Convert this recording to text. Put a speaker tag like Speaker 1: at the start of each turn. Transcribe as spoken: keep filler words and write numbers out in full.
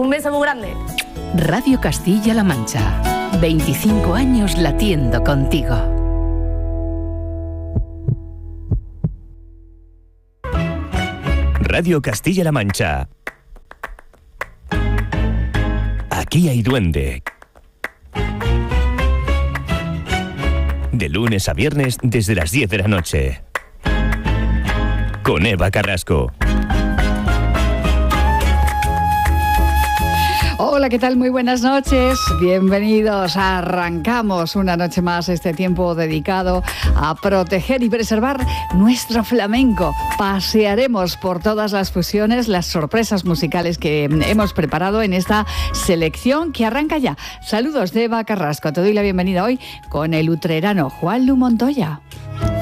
Speaker 1: Un beso muy grande.
Speaker 2: Radio Castilla-La Mancha. veinticinco años latiendo contigo.
Speaker 3: Radio Castilla-La Mancha. Aquí hay duende. De lunes a viernes desde las diez de la noche. Con Eva Carrasco.
Speaker 4: Hola, ¿qué tal? Muy buenas noches. Bienvenidos. Arrancamos una noche más este tiempo dedicado a proteger y preservar nuestro flamenco. Pasearemos por todas las fusiones, las sorpresas musicales que hemos preparado en esta selección que arranca ya. Saludos de Eva Carrasco. Te doy la bienvenida hoy con el utrerano Juanlu Montoya.